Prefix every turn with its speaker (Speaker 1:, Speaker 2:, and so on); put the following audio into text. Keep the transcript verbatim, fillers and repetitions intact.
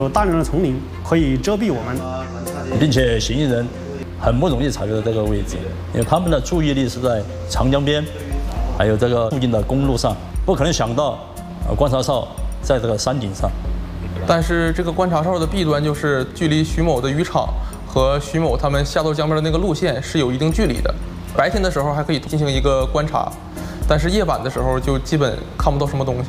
Speaker 1: 有大量的丛林可以遮蔽我们，
Speaker 2: 并且嫌疑人很不容易察觉到这个位置，因为他们的注意力是在长江边，还有这个附近的公路上，不可能想到呃观察哨在这个山顶上。
Speaker 3: 但是这个观察哨的弊端就是距离徐某的渔场和徐某他们下渡江边的那个路线是有一定距离的。白天的时候还可以进行一个观察，但是夜晚的时候就基本看不到什么东西。